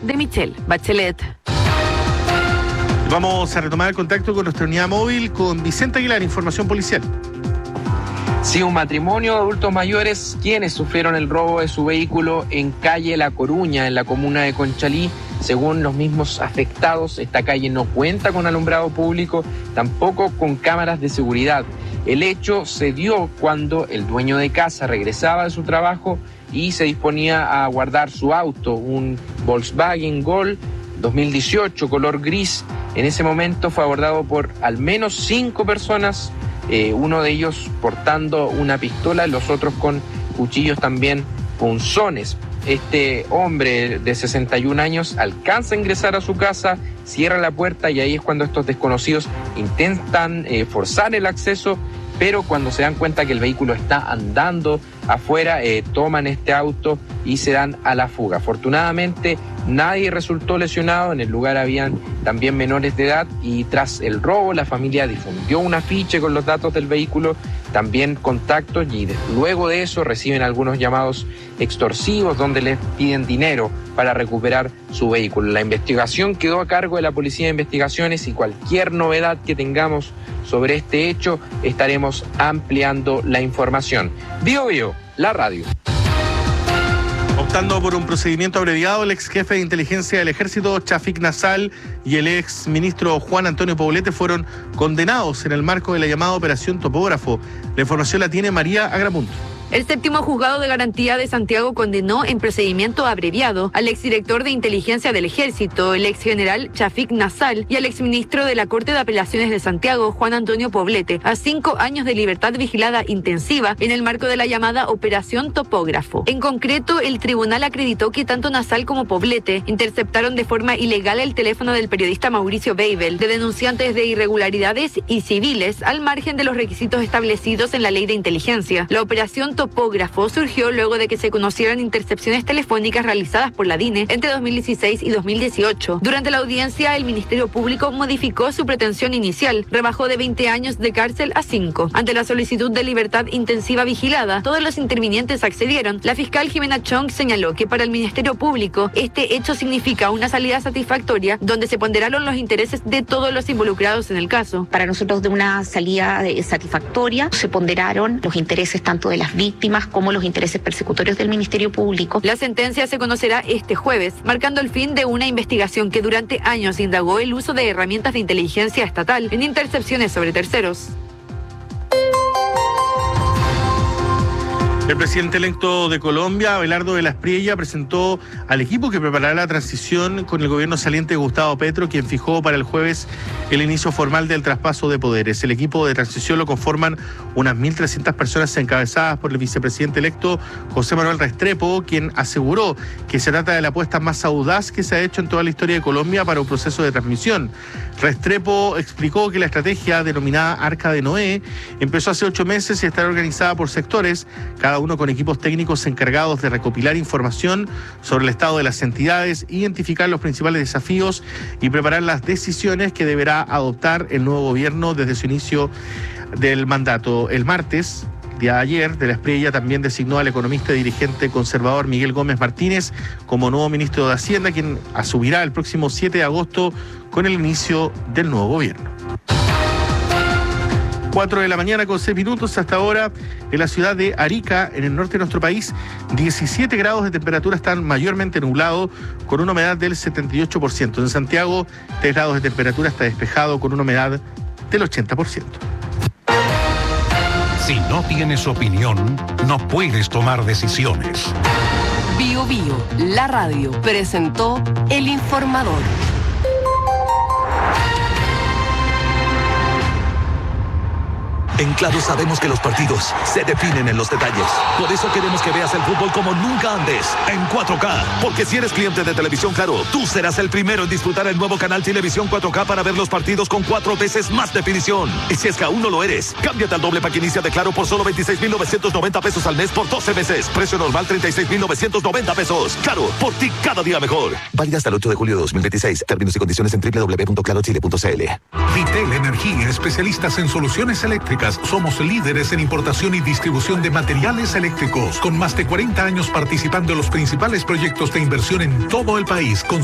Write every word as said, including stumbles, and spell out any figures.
de Michelle Bachelet. Vamos a retomar el contacto con nuestra unidad móvil con Vicente Aguilar, información policial. Sí, un matrimonio de adultos mayores quienes sufrieron el robo de su vehículo en calle La Coruña, en la comuna de Conchalí. Según los mismos afectados, esta calle no cuenta con alumbrado público, tampoco con cámaras de seguridad. El hecho se dio cuando el dueño de casa regresaba de su trabajo y se disponía a guardar su auto, un Volkswagen Gol dos mil dieciocho, color gris. En ese momento fue abordado por al menos cinco personas, eh, uno de ellos portando una pistola, los otros con cuchillos también punzones. Este hombre de sesenta y un años alcanza a ingresar a su casa, cierra la puerta y ahí es cuando estos desconocidos intentan eh, forzar el acceso, pero cuando se dan cuenta que el vehículo está andando afuera, eh, toman este auto y se dan a la fuga. Afortunadamente, nadie resultó lesionado, en el lugar habían también menores de edad y tras el robo la familia difundió un afiche con los datos del vehículo, también contactos y de, luego de eso reciben algunos llamados extorsivos donde les piden dinero para recuperar su vehículo. La investigación quedó a cargo de la Policía de Investigaciones y cualquier novedad que tengamos sobre este hecho estaremos ampliando la información. Bio Bio, la radio. Optando por un procedimiento abreviado, el ex jefe de inteligencia del ejército, Chafik Nassal, y el ex ministro Juan Antonio Poblete fueron condenados en el marco de la llamada Operación Topógrafo. La información la tiene María Agramunt. El séptimo juzgado de garantía de Santiago condenó en procedimiento abreviado al exdirector de inteligencia del ejército, el exgeneral Chafik Nassal, y al exministro de la Corte de Apelaciones de Santiago, Juan Antonio Poblete, a cinco años de libertad vigilada intensiva en el marco de la llamada Operación Topógrafo. En concreto, el tribunal acreditó que tanto Nassal como Poblete interceptaron de forma ilegal el teléfono del periodista Mauricio Beibel, de denunciantes de irregularidades y civiles, al margen de los requisitos establecidos en la ley de inteligencia. La Operación Topógrafo surgió luego de que se conocieran intercepciones telefónicas realizadas por la D I N E entre dos mil dieciséis y dos mil dieciocho. Durante la audiencia, el Ministerio Público modificó su pretensión inicial, rebajó de veinte años de cárcel a cinco. Ante la solicitud de libertad intensiva vigilada, todos los intervinientes accedieron. La fiscal Jimena Chong señaló que para el Ministerio Público este hecho significa una salida satisfactoria donde se ponderaron los intereses de todos los involucrados en el caso. Para nosotros, de una salida satisfactoria, se ponderaron los intereses tanto de las víctimas víctimas como los intereses persecutorios del Ministerio Público. La sentencia se conocerá este jueves, marcando el fin de una investigación que durante años indagó el uso de herramientas de inteligencia estatal en intercepciones sobre terceros. El presidente electo de Colombia, Abelardo de la Espriella, presentó al equipo que preparará la transición con el gobierno saliente de Gustavo Petro, quien fijó para el jueves el inicio formal del traspaso de poderes. El equipo de transición lo conforman unas mil trescientas personas encabezadas por el vicepresidente electo José Manuel Restrepo, quien aseguró que se trata de la apuesta más audaz que se ha hecho en toda la historia de Colombia para un proceso de transmisión. Restrepo explicó que la estrategia denominada Arca de Noé empezó hace ocho meses y está organizada por sectores, cada uno con equipos técnicos encargados de recopilar información sobre el estado de las entidades, identificar los principales desafíos y preparar las decisiones que deberá adoptar el nuevo gobierno desde su inicio del mandato. El martes, día de ayer, de la Espriella también designó al economista y dirigente conservador Miguel Gómez Martínez como nuevo ministro de Hacienda, quien asumirá el próximo siete de agosto con el inicio del nuevo gobierno. cuatro de la mañana con seis minutos hasta ahora en la ciudad de Arica, en el norte de nuestro país, diecisiete grados de temperatura, están mayormente nublados con una humedad del setenta y ocho por ciento. En Santiago, tres grados de temperatura, está despejado con una humedad del ochenta por ciento. Si no tienes opinión, no puedes tomar decisiones. Bio Bio, la radio, presentó El Informador. En Claro sabemos que los partidos se definen en los detalles. Por eso queremos que veas el fútbol como nunca antes, en cuatro K. Porque si eres cliente de Televisión Claro, tú serás el primero en disfrutar el nuevo canal Televisión cuatro K para ver los partidos con cuatro veces más definición. Y si es que aún no lo eres, cámbiate al doble pack inicia de Claro por solo veintiséis mil novecientos noventa pesos al mes por doce meses. Precio normal treinta y seis mil novecientos noventa pesos. Claro, por ti cada día mejor. Válida hasta el ocho de julio de dos mil veintiséis. Términos y condiciones en doble u doble u doble u punto claro chile punto c l. Vitel Energía, especialistas en soluciones eléctricas. Somos líderes en importación y distribución de materiales eléctricos, con más de cuarenta años participando en los principales proyectos de inversión en todo el país. Con